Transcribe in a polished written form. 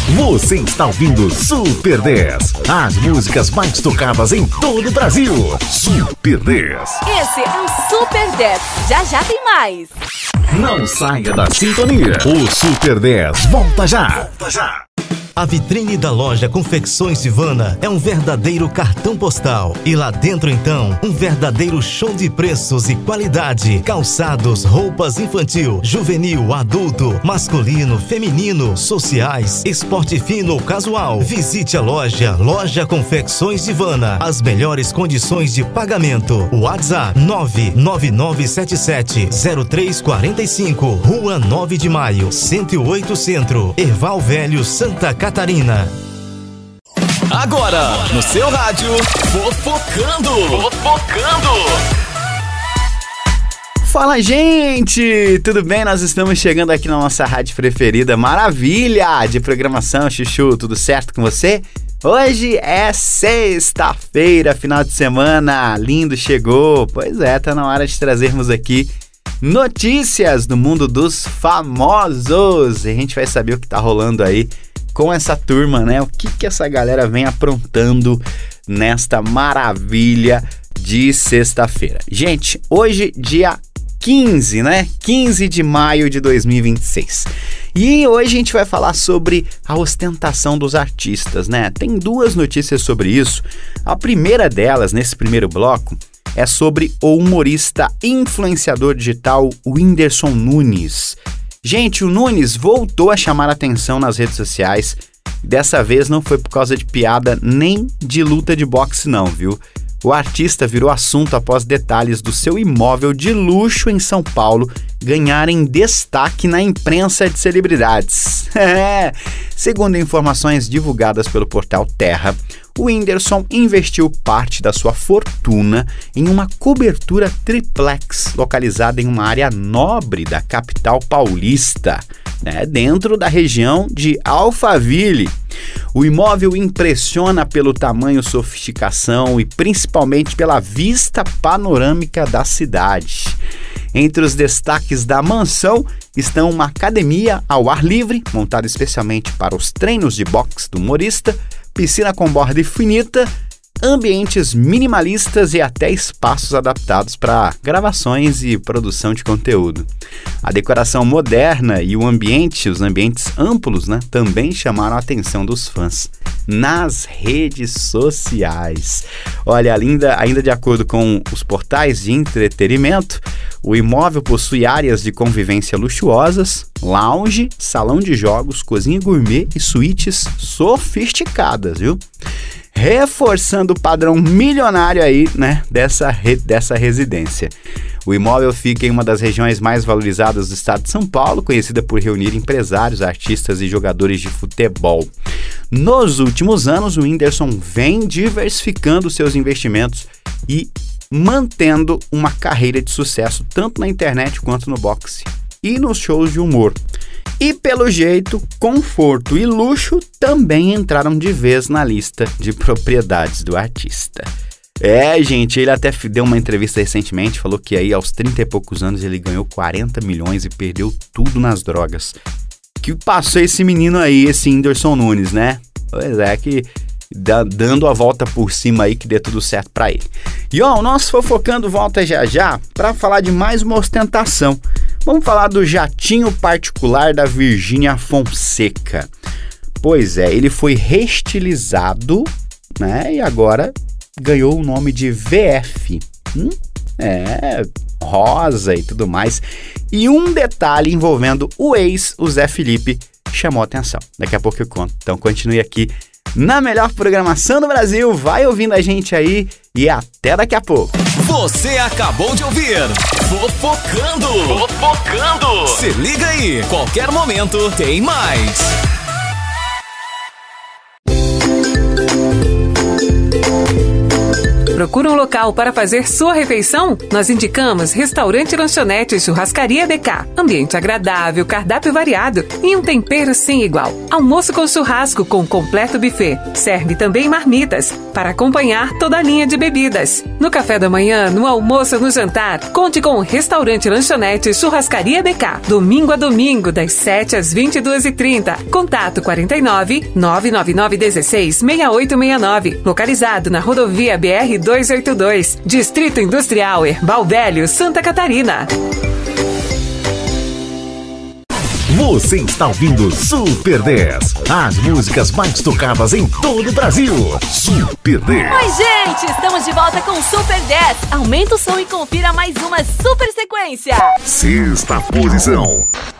Você está ouvindo Super 10, as músicas mais tocadas em todo o Brasil. Super 10. Esse é o Super 10. Já já tem mais. Não saia da sintonia. O Super 10 volta já. A vitrine da loja Confecções Ivana é um verdadeiro cartão postal. E lá dentro, então, um verdadeiro show de preços e qualidade. Calçados, roupas infantil, juvenil, adulto, masculino, feminino, sociais, esporte fino ou casual. Visite a Loja Confecções Ivana. As melhores condições de pagamento. WhatsApp 999770345. Rua 9 de Maio, 108 Centro. Erval Velho, Santa Catarina. Agora, no seu rádio, Fofocando. Fala, gente! Tudo bem? Nós estamos chegando aqui na nossa rádio preferida. Maravilha de programação, Chuchu. Tudo certo com você? Hoje é sexta-feira, final de semana. Lindo, chegou. Pois é, tá na hora de trazermos aqui notícias do mundo dos famosos. E a gente vai saber o que tá rolando aí com essa turma, né? O que essa galera vem aprontando nesta maravilha de sexta-feira. Gente, hoje dia 15, né? 15 de maio de 2026. E hoje a gente vai falar sobre a ostentação dos artistas, né? Tem duas notícias sobre isso. A primeira delas, nesse primeiro bloco, é sobre o humorista influenciador digital Whindersson Nunes. Gente, o Nunes voltou a chamar a atenção nas redes sociais. Dessa vez não foi por causa de piada nem de luta de boxe não, viu? O artista virou assunto após detalhes do seu imóvel de luxo em São Paulo ganharem destaque na imprensa de celebridades. Segundo informações divulgadas pelo portal Terra, o Whindersson investiu parte da sua fortuna em uma cobertura triplex localizada em uma área nobre da capital paulista, né, dentro da região de Alphaville. O imóvel impressiona pelo tamanho, sofisticação e principalmente pela vista panorâmica da cidade. Entre os destaques da mansão estão uma academia ao ar livre, montada especialmente para os treinos de boxe do humorista, piscina com borda infinita, ambientes minimalistas e até espaços adaptados para gravações e produção de conteúdo. A decoração moderna e os ambientes amplos, né, também chamaram a atenção dos fãs nas redes sociais. Olha, ainda de acordo com os portais de entretenimento, o imóvel possui áreas de convivência luxuosas, lounge, salão de jogos, cozinha gourmet e suítes sofisticadas, viu? Reforçando o padrão milionário aí, né, dessa residência. O imóvel fica em uma das regiões mais valorizadas do estado de São Paulo, conhecida por reunir empresários, artistas e jogadores de futebol. Nos últimos anos, o Whindersson vem diversificando seus investimentos e mantendo uma carreira de sucesso tanto na internet quanto no boxe e nos shows de humor. E pelo jeito, conforto e luxo também entraram de vez na lista de propriedades do artista. Gente, ele até deu uma entrevista recentemente, falou que aí aos 30 e poucos anos ele ganhou 40 milhões e perdeu tudo nas drogas. Que passou esse menino aí, esse Whindersson Nunes, né? Pois é, que dando a volta por cima aí que dê tudo certo pra ele. E ó, o nosso Fofocando volta já pra falar de mais uma ostentação. Vamos falar do jatinho particular da Virgínia Fonseca. Pois é, ele foi reestilizado, né? E agora ganhou o nome de VF. Rosa e tudo mais. E um detalhe envolvendo o ex, o Zé Felipe, chamou a atenção. Daqui a pouco eu conto. Então continue aqui na melhor programação do Brasil. Vai ouvindo a gente aí e até daqui a pouco. Você acabou de ouvir Fofocando. Se liga aí, qualquer momento tem mais. Procura um local para fazer sua refeição? Nós indicamos Restaurante Lanchonete Churrascaria BK. Ambiente agradável, cardápio variado e um tempero sem igual. Almoço com churrasco com completo buffet. Serve também marmitas para acompanhar toda a linha de bebidas. No café da manhã, no almoço ou no jantar, conte com o Restaurante Lanchonete Churrascaria BK. Domingo a domingo, das 7 às 22h30. Contato 49 999 16 6869. Localizado na rodovia BR-282. Distrito Industrial Herbal Velho, Santa Catarina. Você está ouvindo Super 10. As músicas mais tocadas em todo o Brasil. Super 10. Oi, gente! Estamos de volta com Super 10. Aumenta o som e confira mais uma super sequência. Sexta posição.